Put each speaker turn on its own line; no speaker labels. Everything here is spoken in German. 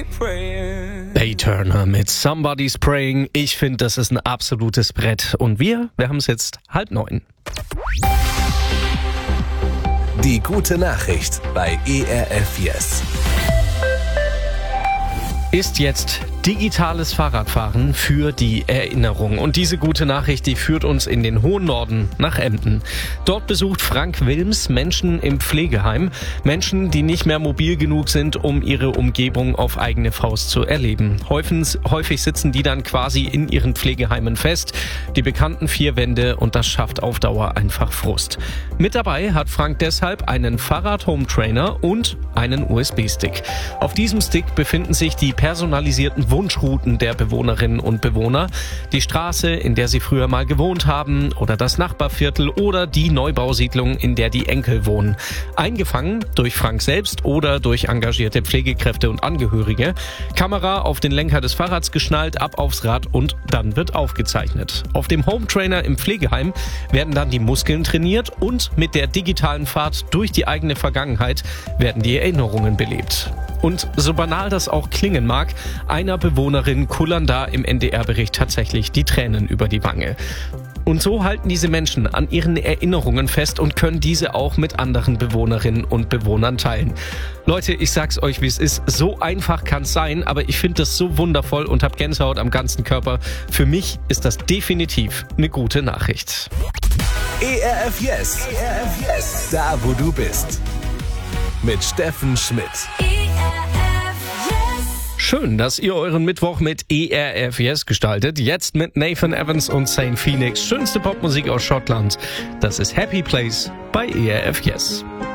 Bay Turner mit Somebody's Praying. Ich finde, das ist ein absolutes Brett. Und wir haben es jetzt 8:30.
Die gute Nachricht bei ERF Yes.
Ist jetzt digitales Fahrradfahren für die Erinnerung. Und diese gute Nachricht, die führt uns in den hohen Norden nach Emden. Dort besucht Frank Wilms Menschen im Pflegeheim. Menschen, die nicht mehr mobil genug sind, um ihre Umgebung auf eigene Faust zu erleben. Häufig sitzen die dann quasi in ihren Pflegeheimen fest. Die bekannten 4 Wände, und das schafft auf Dauer einfach Frust. Mit dabei hat Frank deshalb einen Fahrrad-Home-Trainer und einen USB-Stick. Auf diesem Stick befinden sich die personalisierten Wunschrouten der Bewohnerinnen und Bewohner, die Straße, in der sie früher mal gewohnt haben, oder das Nachbarviertel oder die Neubausiedlung, in der die Enkel wohnen. Eingefangen durch Frank selbst oder durch engagierte Pflegekräfte und Angehörige. Kamera auf den Lenker des Fahrrads geschnallt, ab aufs Rad und dann wird aufgezeichnet. Auf dem Home-Trainer im Pflegeheim werden dann die Muskeln trainiert und mit der digitalen Fahrt durch die eigene Vergangenheit werden die Erinnerungen belebt. Und so banal das auch klingen mag, einer Bewohnerin kullern da im NDR-Bericht tatsächlich die Tränen über die Wange. Und so halten diese Menschen an ihren Erinnerungen fest und können diese auch mit anderen Bewohnerinnen und Bewohnern teilen. Leute, ich sag's euch, wie es ist. So einfach kann's sein, aber ich finde das so wundervoll und hab Gänsehaut am ganzen Körper. Für mich ist das definitiv eine gute Nachricht.
ERF Yes. ERF Yes. Da, wo du bist. Mit Steffen Schmidt.
Schön, dass ihr euren Mittwoch mit ERF Yes gestaltet. Jetzt mit Nathan Evans und Saint Phoenix. Schönste Popmusik aus Schottland. Das ist Happy Place bei ERF Yes.